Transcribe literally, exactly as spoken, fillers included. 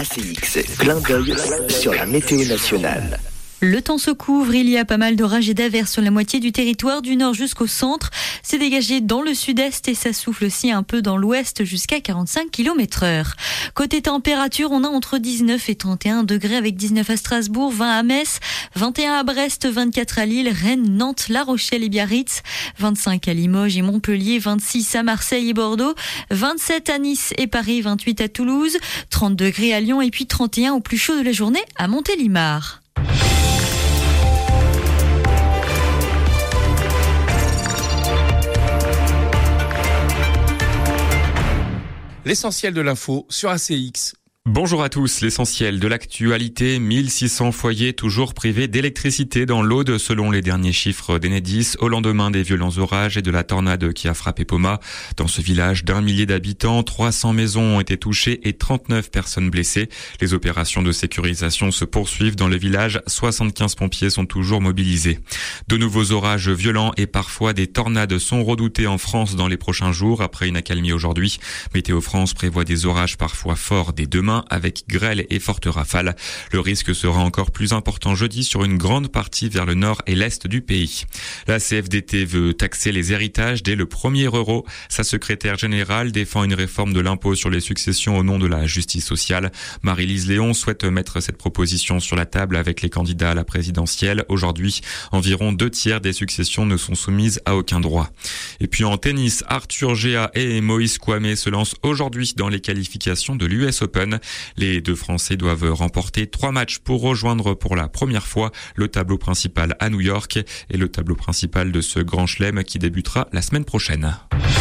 A C X, clin d'œil sur la météo nationale. Le temps se couvre, il y a pas mal d'orages et d'averses sur la moitié du territoire, du nord jusqu'au centre. C'est dégagé dans le sud-est et ça souffle aussi un peu dans l'ouest jusqu'à quarante-cinq kilomètres heure. Côté température, on a entre dix-neuf et trente et un degrés avec dix-neuf à Strasbourg, vingt à Metz, vingt et un à Brest, vingt-quatre à Lille, Rennes, Nantes, La Rochelle et Biarritz, vingt-cinq à Limoges et Montpellier, vingt-six à Marseille et Bordeaux, vingt-sept à Nice et Paris, vingt-huit à Toulouse, trente degrés à Lyon et puis trente et un au plus chaud de la journée à Montélimar. L'essentiel de l'info sur A C X. Bonjour à tous, l'essentiel de l'actualité, mille six cents foyers toujours privés d'électricité dans l'Aude selon les derniers chiffres d'Enedis au lendemain des violents orages et de la tornade qui a frappé Poma. Dans ce village d'un millier d'habitants, trois cents maisons ont été touchées et trente-neuf personnes blessées. Les opérations de sécurisation se poursuivent dans le village, soixante-quinze pompiers sont toujours mobilisés. De nouveaux orages violents et parfois des tornades sont redoutés en France dans les prochains jours après une accalmie aujourd'hui. Météo France prévoit des orages parfois forts dès demain, avec grêle et fortes rafales. Le risque sera encore plus important jeudi sur une grande partie vers le nord et l'est du pays. La C F D T veut taxer les héritages dès le premier euro. Sa secrétaire générale défend une réforme de l'impôt sur les successions au nom de la justice sociale. Marie-Lise Léon souhaite mettre cette proposition sur la table avec les candidats à la présidentielle. Aujourd'hui, environ deux tiers des successions ne sont soumises à aucun droit. Et puis en tennis, Arthur Géa et Moïse Kouamé se lancent aujourd'hui dans les qualifications de l'U S Open. Les deux Français doivent remporter trois matchs pour rejoindre pour la première fois le tableau principal à New York et le tableau principal de ce grand chelem qui débutera la semaine prochaine.